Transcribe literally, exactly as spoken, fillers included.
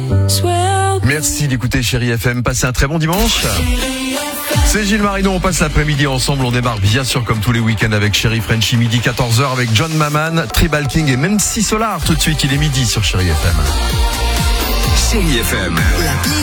Merci d'écouter Chérie F M. Passez un très bon dimanche. C'est Gilles Marino, on passe l'après-midi ensemble. On démarre bien sûr comme tous les week-ends avec Chérie Frenchy, midi quatorze heures avec John Maman, Tribal King et même si Solar. Tout de suite, il est midi sur Chérie F M. Chérie F M.